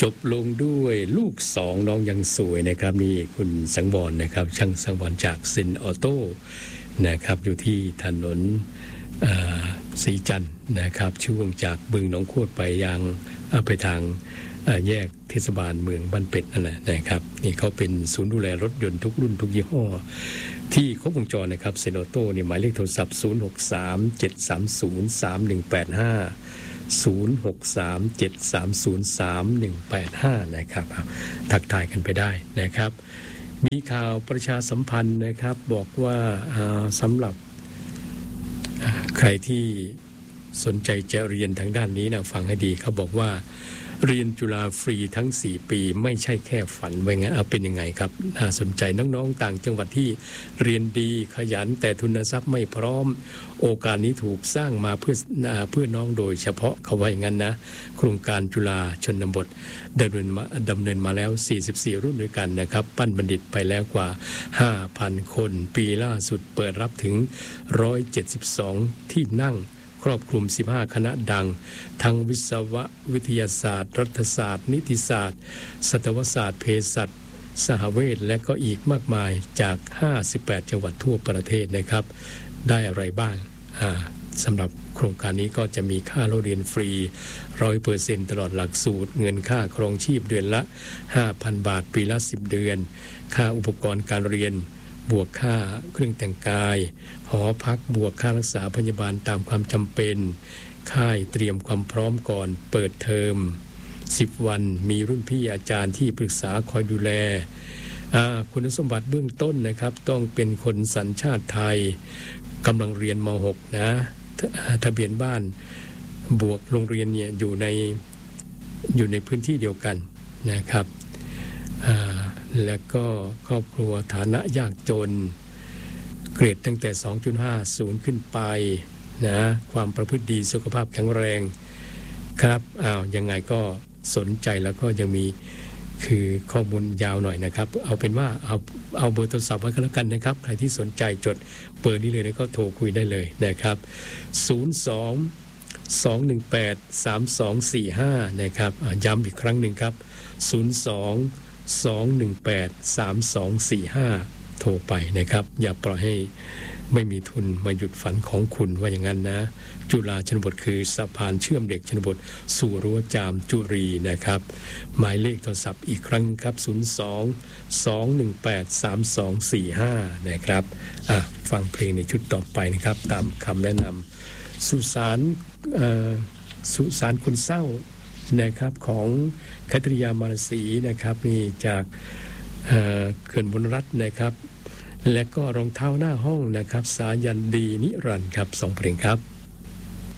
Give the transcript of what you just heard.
จบลงด้วยลูกสองน้องยังสวยนะครับนี่คุณสังวรนะครับช่างสังวรจากซินออโต้นะครับอยู่ที่ถนนศรีจันทร์นะครับช่วงจากบึงหนองโคตรไปยังไปทางแยกเทศบาลเมืองบ้านเป็ดนั่นแหละนะครับนี่เขาเป็นศูนย์ดูแลรถยนต์ทุกรุ่นทุกยี่ห้อที่ครบวงจรนะครับซินออโต้นี่หมายเลขโทรศัพท์0637303185 0637303185นะครับทักทายกันไปได้นะครับมีข่าวประชาสัมพันธ์นะครับบอกว่าสำหรับใครที่สนใจจะเรียนทางด้านนี้นะฟังให้ดีเขาบอกว่าเรียนจุฬาฟรีทั้ง4ปีไม่ใช่แค่ฝันไว้งั้นเป็นยังไงครับน่าสนใจน้องๆต่างจังหวัดที่เรียนดีขยันแต่ทุนทรัพย์ไม่พร้อมโอกาสนี้ถูกสร้างมาเพื่อน้องโดยเฉพาะเขาว่าอย่างนั้นนะโครงการจุฬาชนบทดำเนินมาแล้ว44รุ่นด้วยกันนะครับปั้นบัณฑิตไปแล้วกว่า 5,000 คนปีล่าสุดเปิดรับถึง172ที่นั่งครอบคลุม15คณะดังทั้งวิศวะวิทยาศาสตร์รัฐศาสตร์นิติศาสตร์สัตวศาสตร์เภสัชสหเวชและก็อีกมากมายจาก58จังหวัดทั่วประเทศนะครับได้อะไรบ้างสำหรับโครงการนี้ก็จะมีค่าเรียนฟรี 100% ตลอดหลักสูตรเงินค่าครองชีพเดือนละ 5,000 บาทปีละ10เดือนค่าอุปกรณ์การเรียนบวกค่าเครื่องแต่งกายหอพักบวกค่ารักษาพยาบาลตามความจำเป็นค่ายเตรียมความพร้อมก่อนเปิดเทอม10วันมีรุ่นพี่อาจารย์ที่ปรึกษาคอยดูแลคุณสมบัติเบื้องต้นนะครับต้องเป็นคนสัญชาติไทยกำลังเรียนม.6 นะทะเบียนบ้านบวกโรงเรียนเนี่ยอยู่ในพื้นที่เดียวกันนะครับและก็ครอบครัวฐานะยากจนเกรดตั้งแต่ 2.50 ขึ้นไปนะความประพฤติดีสุขภาพแข็งแรงครับยังไงก็สนใจแล้วก็ยังมีคือข้อมูลยาวหน่อยนะครับเอาเป็นว่าเอาเบอร์โทรศัพท์ไว้ก็แล้วกันนะครับใครที่สนใจจดเบอร์นี้เลยแล้วก็โทรคุยได้เลยนะครับ02-218-3245นะครับย้ำอีกครั้งหนึ่งครับ02-218-3245โทรไปนะครับอย่าปล่อยให้ไม่มีทุนมาหยุดฝันของคุณว่าอย่างนั้นนะจุฬาชนบทคือสะพานเชื่อมเด็กชนบทสู่รั้วจามจุรีนะครับหมายเลขโทรศัพท์อีกครั้งครับ02-218-3245นะครับฟังเพลงในชุดต่อไปนะครับตามคำแนะนำสุสานคนเศร้านะครับของคัตริยามารสีนะครับนี่จากเขื่อนบุญรัตน์นะครับและก็รองเท้าหน้าห้องนะครับสายันดีนิรันดร์ครับ2เพลงครับ